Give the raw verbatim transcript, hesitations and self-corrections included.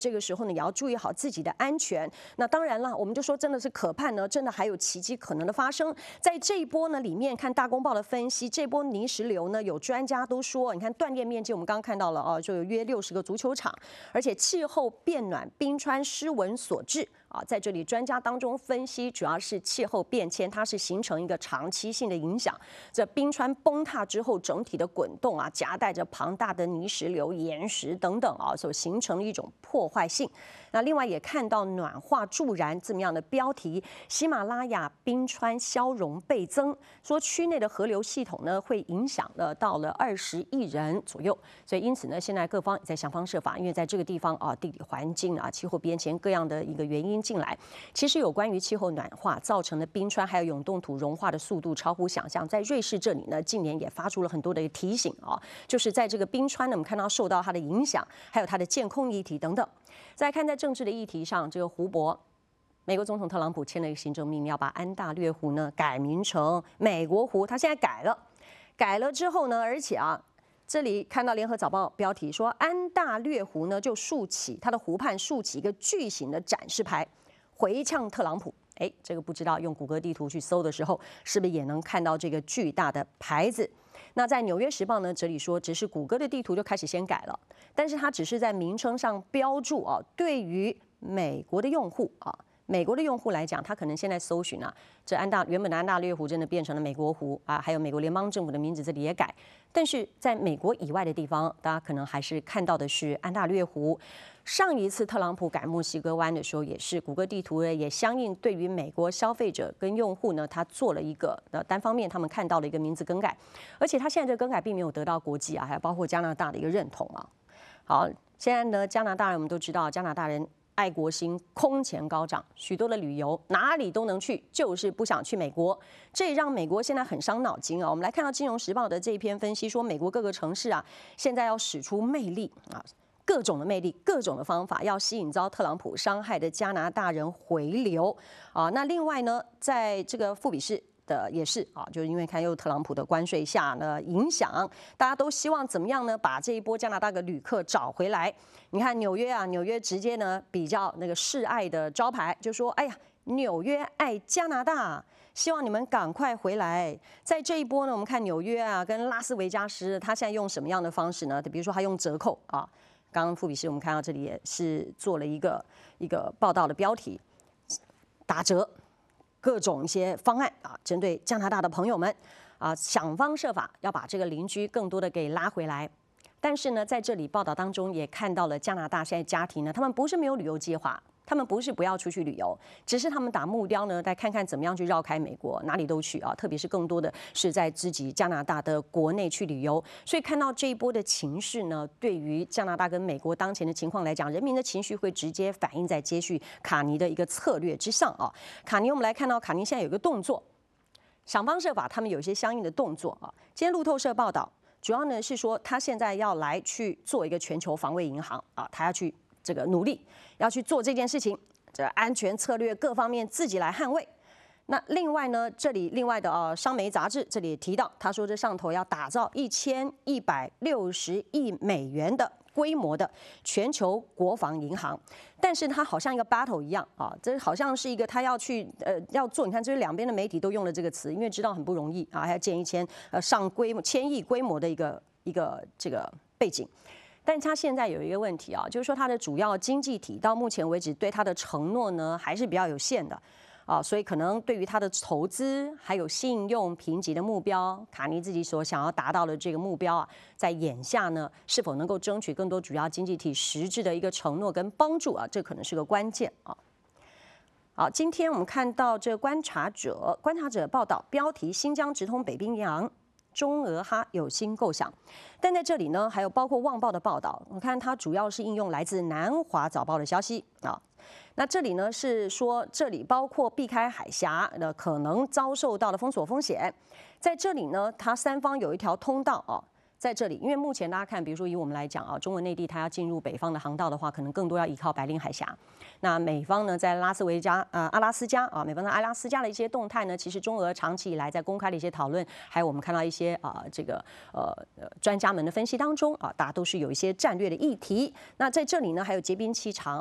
这个时候呢，也要注意好自己的安全。那当然了，我们就说真的是可盼呢，真的还有奇迹可能的发生。在这一波呢里面，看大公报的分析，这波泥石流呢，有专家都说，你看断裂面积，我们刚刚看到了啊，就有约六十个足球场，而且气候变暖、冰川失温所致。啊，在这里专家当中分析，主要是气候变迁，它是形成一个长期性的影响。这冰川崩塌之后，整体的滚动啊，夹带着庞大的泥石流、岩石等等啊，所形成的一种破坏性。那另外也看到暖化助燃这么样的标题，喜马拉雅冰川消融倍增，说区内的河流系统呢会影响了到了二十亿人左右。所以因此呢，现在各方也在想方设法，因为在这个地方啊，地理环境啊、气候变迁各样的一个原因进来，其实有关于气候暖化造成的冰川还有永冻土融化的速度超乎想象。在瑞士这里呢，近年也发出了很多的提醒啊，就是在这个冰川呢，我们看到受到它的影响，还有它的建空议题等等。再看在政治的议题上，这个湖泊，美国总统特朗普签了一个行政命令，要把安大略湖呢改名成美国湖。他现在改了，改了之后呢，而且啊，这里看到联合早报标题说，安大略湖呢就竖起它的湖畔竖起一个巨型的展示牌，回呛特朗普。哎，这个不知道用谷歌地图去搜的时候，是不是也能看到这个巨大的牌子？那在《纽约时报》呢，这里说，只是谷歌的地图就开始先改了，但是它只是在名称上标注啊，对于美国的用户啊，美国的用户来讲，他可能现在搜寻啊，这安大原本的安大略湖真的变成了美国湖啊，还有美国联邦政府的名字这里也改，但是在美国以外的地方，大家可能还是看到的是安大略湖。上一次特朗普改墨西哥湾的时候，也是谷歌地图也相应对于美国消费者跟用户呢，他做了一个呃单方面他们看到的一个名字更改，而且他现在这个更改并没有得到国际啊，还有包括加拿大的一个认同啊。好，现在呢，加拿大人我们都知道，加拿大人爱国心空前高涨，许多的旅游哪里都能去，就是不想去美国，这也让美国现在很伤脑筋啊。我们来看到《金融时报》的这一篇分析说，美国各个城市啊，现在要使出魅力啊。各种的魅力，各种的方法，要吸引遭特朗普伤害的加拿大人回流啊。那另外呢，在这个富比士的也是啊，就是因为看又特朗普的关税下呢影响，大家都希望怎么样呢？把这一波加拿大的旅客找回来。你看纽约啊，纽约直接呢比较那个示爱的招牌，就说哎呀，纽约爱加拿大。希望你们赶快回来。在这一波呢，我们看纽约啊跟拉斯维加斯，他现在用什么样的方式呢？比如说他用折扣啊。刚刚富比士我们看到这里也是做了一个一个报道的标题，打折，各种一些方案啊，针对加拿大的朋友们啊，想方设法要把这个邻居更多的给拉回来。但是呢，在这里报道当中也看到了加拿大现在家庭呢，他们不是没有旅游计划。他们不是不要出去旅游，只是他们打目标呢，再看看怎么样去绕开美国，哪里都去啊。特别是更多的是在自己加拿大的国内去旅游。所以看到这一波的情势呢，对于加拿大跟美国当前的情况来讲，人民的情绪会直接反映在接续卡尼的一个策略之上啊。卡尼，我们来看到卡尼现在有一个动作，想方设法，他们有一些相应的动作啊。今天路透社报道，主要呢是说他现在要来去做一个全球防卫银行啊，他要去。这个努力要去做这件事情，这安全策略各方面自己来捍卫。那另外呢，这里另外的呃商媒杂志这里也提到，他说这上头要打造一千一百六十亿美元的规模的全球国防银行，但是它好像一个 battle 一样啊，这好像是一个他要去呃要做，你看这两边的媒体都用了这个词，因为知道很不容易啊，还要建一千呃上规模千亿规模的一个一个这个背景。但它现在有一个问题啊，就是说它的主要经济体到目前为止对它的承诺呢还是比较有限的啊，所以可能对于它的投资还有信用评级的目标，卡尼自己所想要达到的这个目标啊，在眼下呢是否能够争取更多主要经济体实质的一个承诺跟帮助啊，这可能是个关键啊。好，今天我们看到这观察者观察者报道标题：新疆直通北冰洋。中俄哈有新构想，但在这里呢，还有包括《旺报》的报道，我看它主要是应用来自南华早报的消息啊。那这里呢是说，这里包括避开海峡的可能遭受到的封锁风险，在这里呢，它三方有一条通道啊， 在这里，因为目前大家看，比如说以我们来讲啊，中文内地它要进入北方的航道的话，可能更多要依靠白令海峡。那美方呢，在拉斯维加呃阿拉斯加啊，美方在阿拉斯加的一些动态呢，其实中俄长期以来在公开的一些讨论，还有我们看到一些啊这个呃呃专家们的分析当中啊，大家都是有一些战略的议题。那在这里呢，还有结冰期长。